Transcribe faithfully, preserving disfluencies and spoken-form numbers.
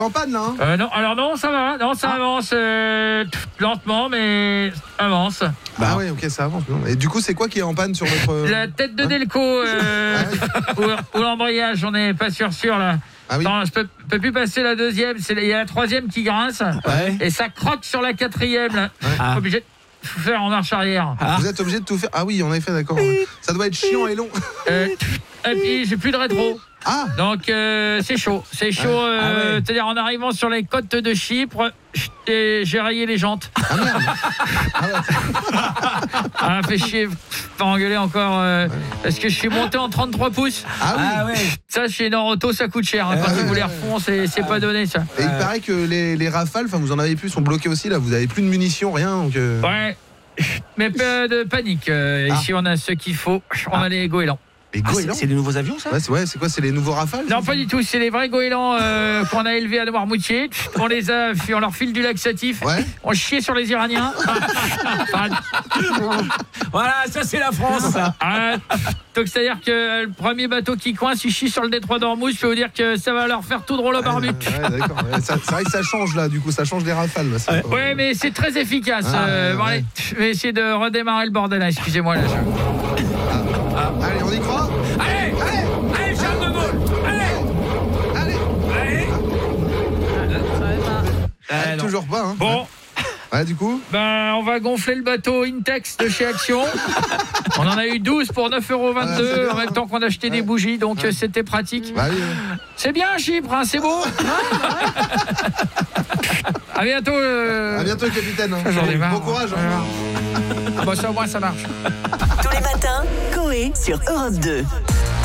En panne là hein euh, Non, alors non, ça va, non, ça ah. avance euh, lentement, mais ça avance. Bah ah ouais, ok, ça avance. Non. Et du coup, c'est quoi qui est en panne sur votre... La tête de hein Delco, euh, ah oui. ou, ou l'embrayage, on n'est pas sûr sûr là. Ah oui. Non, je peux, peux plus passer la deuxième, c'est il y a la troisième qui grince, ouais. Et ça croque sur la quatrième là. Ouais. Ah. Obligé de tout faire en marche arrière. Ah. Vous êtes obligé de tout faire. Ah oui, en effet, d'accord. Ça doit être chiant et long. Euh, et puis j'ai plus de rétro. Ah. Donc euh, c'est chaud, c'est chaud. Euh, ah ouais. C'est-à-dire en arrivant sur les côtes de Chypre, j'ai rayé les jantes. Ah merde. Ah ouais. Ah, fait chier, pas engueuler encore. Euh, ouais. Parce que je suis monté en trente-trois pouces. Ah oui. Ah ouais. Ça chez Nord-Auto, ça coûte cher. Hein, quand ah, ils vous les refont, c'est ah, pas donné ça. Et il paraît que les, les rafales, enfin vous en avez plus, sont bloqués aussi là. Vous avez plus de munitions, rien. Donc euh... Ouais. Mais pas de panique. Euh, ah. Ici on a ce qu'il faut. On ah. a les goélands. Les ah, c'est, c'est des nouveaux avions, ça? Ouais, c'est, ouais, c'est quoi? C'est les nouveaux Rafales? Non, pas du tout. C'est les vrais goélands euh, qu'on a élevés à Noirmoutier. On les a, on leur file du laxatif. Ouais. On chiait sur les Iraniens. Voilà, ça c'est la France. Ça. Ah, donc c'est-à-dire que le premier bateau qui coince, il chie sur le détroit d'Ormuz. Je peux vous dire que ça va leur faire tout drôle au barbecue. Ouais, ouais, d'accord. Ouais, ça, c'est vrai que ça change là, du coup, ça change des Rafales. Là, ouais, pas... ouais, mais c'est très efficace. Ah, euh, ouais, bon, ouais. Allez, je vais essayer de redémarrer le bordel. Excusez-moi là. Je... Ah. Ah. Allez, on y croit? Allez, allez, allez, Charles de Gaulle, allez, allez, allez. Ah, ah, toujours pas, hein. Bon. Ouais, du coup ben, on va gonfler le bateau Intex de chez Action. On en a eu douze pour neuf euros vingt-deux ah, en même temps qu'on achetait ouais. des bougies, donc ouais. c'était pratique. Bah, oui, ouais. C'est bien Chypre, hein, c'est beau. À bientôt. Euh... À bientôt, capitaine. Hein. Bon courage. Hein. Ah, bon, ça au moins ça marche. Tous les matins, Coé sur Europe deux.